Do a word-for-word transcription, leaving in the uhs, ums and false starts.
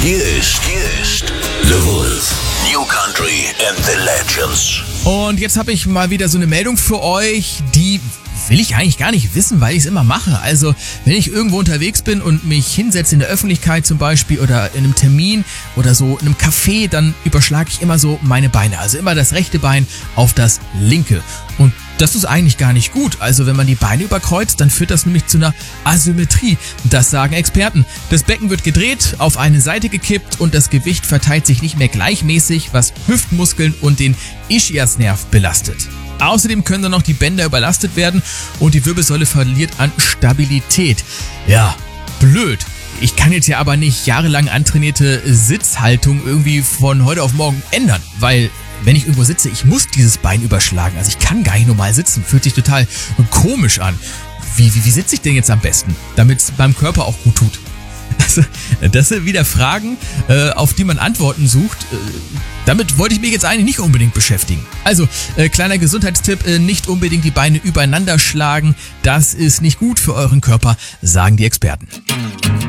Hier ist, hier ist The Wolf. New Country and the Legends. Und jetzt habe ich mal wieder so eine Meldung für euch, die will ich eigentlich gar nicht wissen, weil ich es immer mache. Also, wenn ich irgendwo unterwegs bin und mich hinsetze in der Öffentlichkeit zum Beispiel oder in einem Termin oder so in einem Café, dann überschlage ich immer so meine Beine. Also immer das rechte Bein auf das linke. Und das ist eigentlich gar nicht gut. Also wenn man die Beine überkreuzt, dann führt das nämlich zu einer Asymmetrie. Das sagen Experten. Das Becken wird gedreht, auf eine Seite gekippt und das Gewicht verteilt sich nicht mehr gleichmäßig, was Hüftmuskeln und den Ischiasnerv belastet. Außerdem können dann noch die Bänder überlastet werden und die Wirbelsäule verliert an Stabilität. Ja, blöd. Ich kann jetzt ja aber nicht jahrelang antrainierte Sitzhaltung irgendwie von heute auf morgen ändern, weil wenn ich irgendwo sitze, ich muss dieses Bein überschlagen. Also ich kann gar nicht normal sitzen, fühlt sich total komisch an. Wie, wie, wie sitze ich denn jetzt am besten, damit es meinem Körper auch gut tut? Also, das sind wieder Fragen, äh, auf die man Antworten sucht. Äh, damit wollte ich mich jetzt eigentlich nicht unbedingt beschäftigen. Also, äh, kleiner Gesundheitstipp, äh, nicht unbedingt die Beine übereinander schlagen. Das ist nicht gut für euren Körper, sagen die Experten.